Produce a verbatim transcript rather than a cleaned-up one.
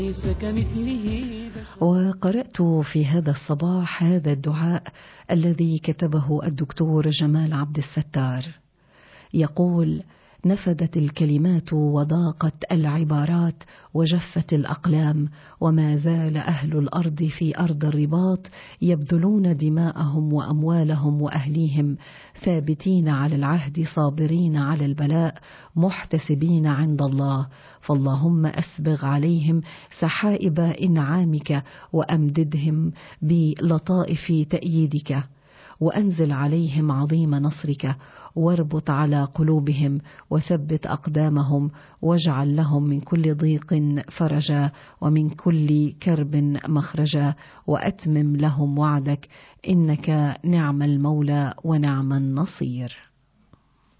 ليس كمثله بشر. وقرأت في هذا الصباح هذا الدعاء الذي كتبه الدكتور جمال عبد الستار، يقول: نفدت الكلمات وضاقت العبارات وجفت الأقلام، وما زال أهل الأرض في أرض الرباط يبذلون دماءهم وأموالهم وأهليهم، ثابتين على العهد صابرين على البلاء محتسبين عند الله. فاللهم أسبغ عليهم سحائب إنعامك وأمددهم بلطائف تأييدك، وأنزل عليهم عظيم نصرك، واربط على قلوبهم وثبت أقدامهم، واجعل لهم من كل ضيق فرجا ومن كل كرب مخرجا، وأتمم لهم وعدك، إنك نعم المولى ونعم النصير.